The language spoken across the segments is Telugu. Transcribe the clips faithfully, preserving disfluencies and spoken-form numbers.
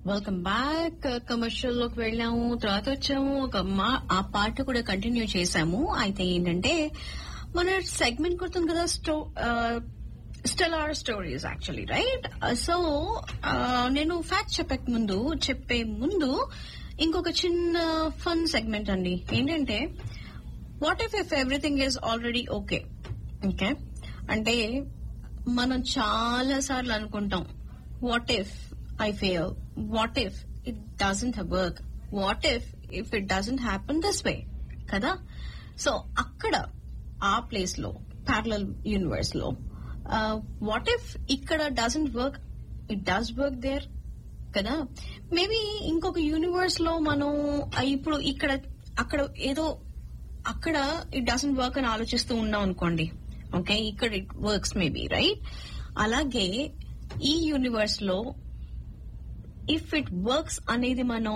Welcome back. కమర్షియల్ లోకి వెళ్ళాము, తర్వాత వచ్చాము, ఒక మా ఆ పాట కూడా కంటిన్యూ చేశాము. అయితే ఏంటంటే మన సెగ్మెంట్ గుర్తుంది కదా, స్టో stellar stories actually, right? So నేను ఫ్యాక్ట్ చెప్పే ముందు చెప్పే ముందు ఇంకొక చిన్న ఫన్ సెగ్మెంట్ అండి. ఏంటంటే what if if everything is already okay. Okay అంటే మనం చాలా సార్లు అనుకుంటాం, what if I fail? What if it doesn't work? What if if it doesn't happen this way? కదా? సో అక్కడ ఆ ప్లేస్ లో ప్యారలల్ యూనివర్స్ లో వాట్ ఇఫ్ ఇక్కడ doesn't work, it does work there కదా? మేబీ ఇంకొక యూనివర్స్ లో మనం ఇప్పుడు ఇక్కడ అక్కడ ఏదో అక్కడ ఇట్ డజంట్ వర్క్ అని ఆలోచిస్తూ ఉన్నాం అనుకోండి. ఓకే, ఇక్కడ ఇట్ వర్క్స్ మేబీ, రైట్? అలాగే ఈ యూనివర్స్ లో ఇఫ్ ఇట్ వర్క్స్ అనేది మనం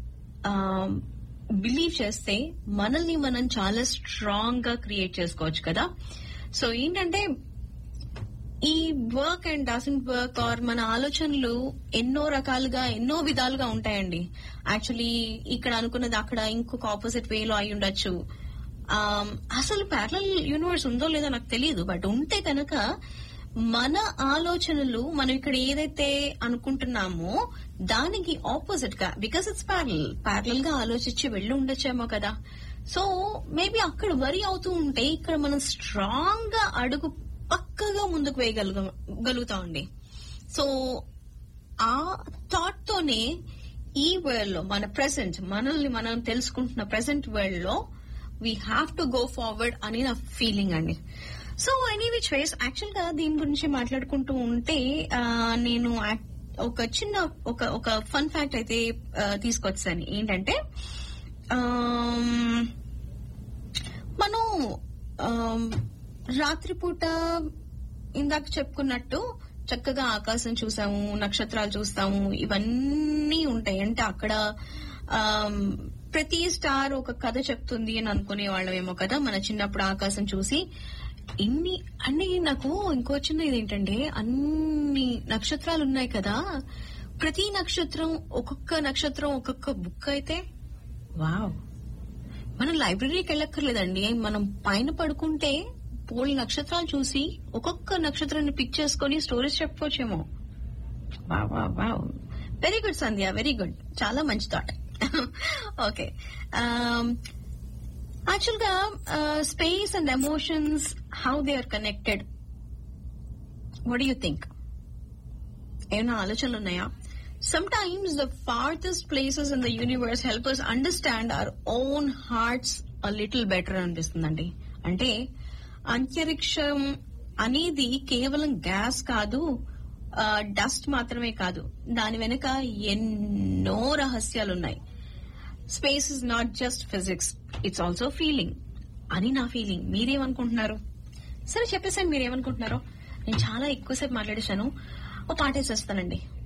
బిలీవ్ చేస్తే మనల్ని మనం చాలా స్ట్రాంగ్ గా క్రియేట్ చేసుకోవచ్చు కదా. సో ఏంటంటే ఈ work and doesn't work or మన ఆలోచనలు ఎన్నో రకాలుగా ఎన్నో విధాలుగా ఉంటాయండి. యాక్చువల్లీ ఇక్కడ అనుకున్నది అక్కడ ఇంకొక ఆపోజిట్ వేలో అయి ఉండొచ్చు. అసలు ప్యారలల్ యూనివర్స్ ఉందో లేదో నాకు తెలియదు, బట్ ఉంటే కనుక మన ఆలోచనలు మనం ఇక్కడ ఏదైతే అనుకుంటున్నామో దానికి ఆపోజిట్ గా, బికాస్ ఇట్స్ ప్యారలల్ ప్యారలల్ గా ఆలోచించి వెళ్ళి ఉండొచ్చేమో కదా. సో మేబీ అక్కడ వరి అవుతూ ఉంటే ఇక్కడ మనం స్ట్రాంగ్ గా అడుగు పక్కగా ముందుకు వేయగలుగుతామండి. సో ఆ థాట్ తోనే ఈ వరల్డ్ లో మన ప్రెసెంట్ మనల్ని మనం తెలుసుకుంటున్న ప్రెసెంట్ వరల్డ్ లో we have to go forward అని నా ఫీలింగ్ అండి. So any which ways actual గా దీని గురించి మాట్లాడుకుంటూ ఉంటే నేను ఒక చిన్న ఒక ఒక ఫన్ ఫ్యాక్ట్ అయితే తీసుకొచ్చాను. ఏంటంటే మనం రాత్రిపూట ఇందాక చెప్పుకున్నట్టు చక్కగా ఆకాశం చూసాము, నక్షత్రాలు చూస్తాము, ఇవన్నీ ఉంటాయి. అంటే అక్కడ ప్రతి స్టార్ ఒక కథ చెప్తుంది అని అనుకునే వాళ్ళమేమో కదా మన చిన్నప్పుడు ఆకాశం చూసి. ఇన్ని అన్ని నాకు ఇంకో చిన్న ఇదేంటంటే అన్ని నక్షత్రాలు ఉన్నాయి కదా, ప్రతి నక్షత్రం ఒక్కొక్క నక్షత్రం ఒక్కొక్క బుక్ అయితే వావ్, మనం లైబ్రరీకి వెళ్ళక్కర్లేదండి. మనం పైన పడుకుంటే పోలి నక్షత్రాలు చూసి ఒక్కొక్క నక్షత్రాన్ని పిక్ చేసుకుని stories చెప్పుకోవచ్చేమో. Wow wow wow, very good సంధ్య, వెరీ గుడ్, చాలా మంచి థాట్. ఓకే, యాక్చువల్ గా space and emotions, how they are connected, what do you think? ఏమైనా ఆలోచనలు ఉన్నాయా? Sometimes the farthest places in the universe help us understand our own hearts a little better అనిపిస్తుందండి. అంటే అంతరిక్షం అనేది కేవలం గ్యాస్ కాదు, డస్ట్ మాత్రమే కాదు, దాని వెనుక ఎన్నో రహస్యాలున్నాయి. Space is not just physics, it's also feeling అని నా ఫీలింగ్. మీరేమనుకుంటున్నారు? సరే చెప్పేసాను మీరేమనుకుంటున్నారో. నేను చాలా ఎక్కువసేపు మాట్లాడేశాను, ఓ పాట వేసేస్తానండి.